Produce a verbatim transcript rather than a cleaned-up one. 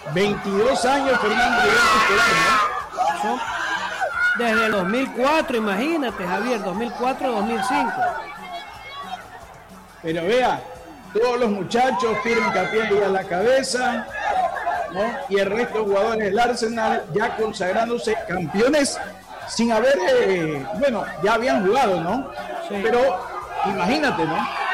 veintidós años Fernando Rivera titular, ¿no? Desde el dos mil cuatro, imagínate, Javier, dos mil cuatro dos mil cinco. Pero vea, todos los muchachos tienen hincapié ahí a la cabeza, ¿no? Y el resto de jugadores del Arsenal ya consagrándose campeones sin haber, eh, bueno, ya habían jugado, ¿no? Sí. Pero imagínate, ¿no?